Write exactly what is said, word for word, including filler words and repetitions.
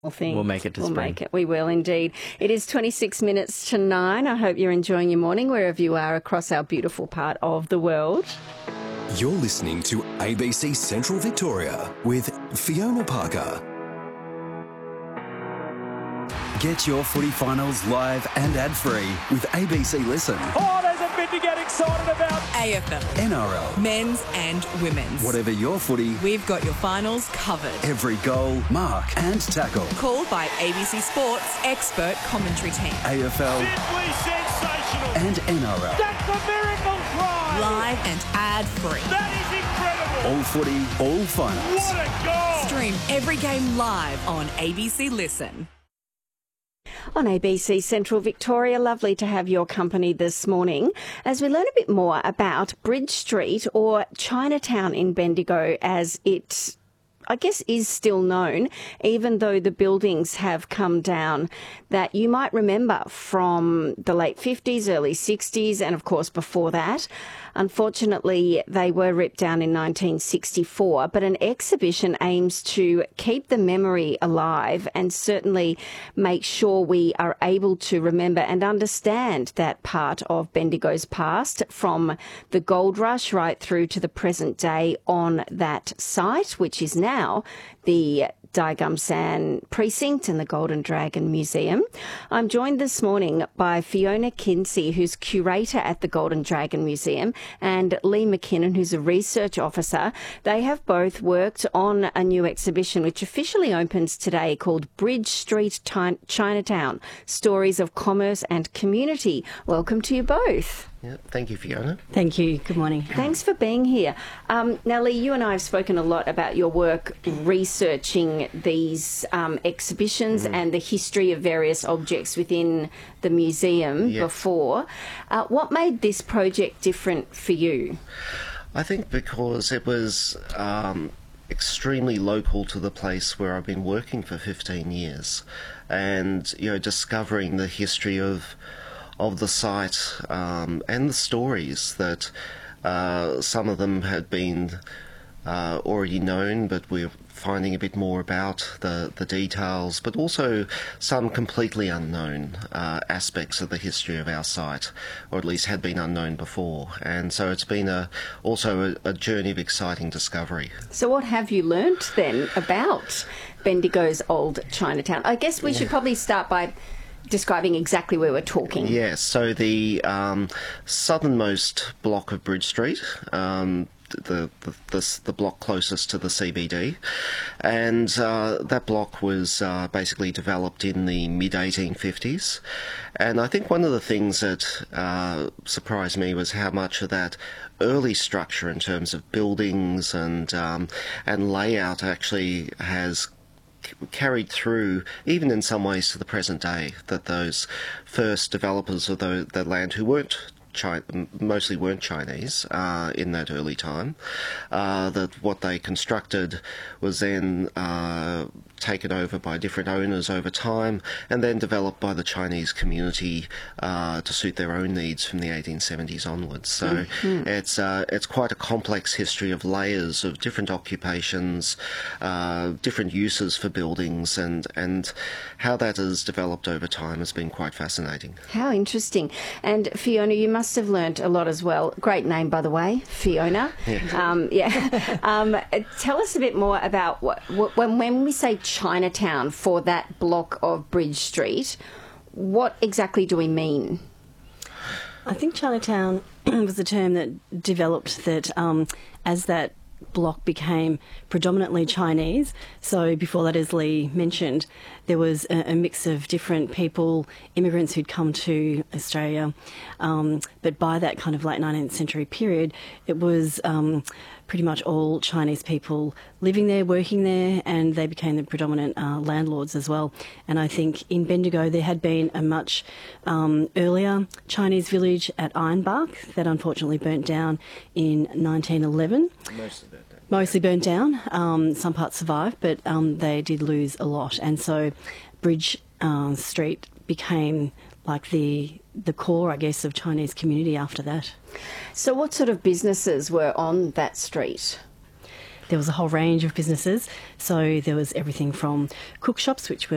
Thing. We'll make it to we'll spring. Make it. We will indeed. It is twenty-six minutes to nine. I hope you're enjoying your morning wherever you are across our beautiful part of the world. You're listening to A B C Central Victoria with Fiona Parker. Get your footy finals live and ad-free with A B C Listen. Oh, there's a bit to get excited about. A F L, N R L, men's and women's. whatever your footy, We've got your finals covered. every goal, mark and tackle. Called by A B C Sports expert commentary team. A F L Simply sensational. and N R L. That's a miracle try. Live and ad-free. That is incredible. All footy, all finals. What a goal. Stream every game live on A B C Listen. On A B C Central Victoria, lovely to have your company this morning as we learn a bit more about Bridge Street, or Chinatown in Bendigo as it, I guess, is still known, even though the buildings have come down, that you might remember from the late fifties, early sixties, and of course before that. Unfortunately, they were ripped down in nineteen sixty-four, but an exhibition aims to keep the memory alive and certainly make sure we are able to remember and understand that part of Bendigo's past, from the gold rush right through to the present day on that site, which is now the Diagumsan Precinct and the Golden Dragon Museum. I'm joined this morning by Fiona Kinsey, who's curator at the Golden Dragon Museum, and Lee McKinnon, who's a research officer. They have both worked on a new exhibition which officially opens today called Bridge Street Chinatown, Stories of Commerce and Community. Welcome to you both. Yeah, thank you, Fiona. Thank you. Good morning. Thanks for being here. Um, now, Lee, you and I have spoken a lot about your work researching these um, exhibitions mm. and the history of various objects within the museum yes. before. Uh, what made this project different for you? I think because it was um, extremely local to the place where I've been working for fifteen years, and you know, discovering the history of of the site um, and the stories that uh, some of them had been uh, already known, but we're finding a bit more about the, the details, but also some completely unknown uh, aspects of the history of our site, or at least had been unknown before. And so it's been a, also a, a journey of exciting discovery. So what have you learnt then about Bendigo's old Chinatown? I guess we should probably start by describing exactly where we're talking. Yes, so the um, southernmost block of Bridge Street, um, the, the, the, the block closest to the C B D, and uh, that block was uh, basically developed in the mid eighteen fifties, and I think one of the things that uh, surprised me was how much of that early structure in terms of buildings and um, and layout actually has carried through, even in some ways, to the present day, that those first developers of the, the land, who weren't China, mostly weren't Chinese uh, in that early time, uh, that what they constructed was then uh, taken over by different owners over time, and then developed by the Chinese community uh, to suit their own needs from the eighteen seventies onwards. So mm-hmm. it's uh, it's quite a complex history of layers of different occupations, uh, different uses for buildings, and and how that has developed over time has been quite fascinating. How interesting. And Fiona, you must have learnt a lot as well. Great name, by the way, Fiona. Yeah. Um, yeah. um, tell us a bit more about what, what when when we say Chinatown for that block of Bridge Street, what exactly do we mean? I think Chinatown was a term that developed that um, as that block became predominantly Chinese. So before that, as Lee mentioned, there was a, a mix of different people, immigrants who'd come to Australia. Um, but by that kind of late nineteenth century period, it was um, pretty much all Chinese people living there, working there, and they became the predominant uh, landlords as well. And I think in Bendigo there had been a much um, earlier Chinese village at Ironbark that unfortunately burnt down in nineteen eleven. Mostly burnt down. Mostly burnt down. Um, some parts survived, but um, they did lose a lot. And so Bridge uh, Street became like the the core, I guess, of Chinese community after that. So what sort of businesses were on that street? There was a whole range of businesses. So there was everything from cook shops, which were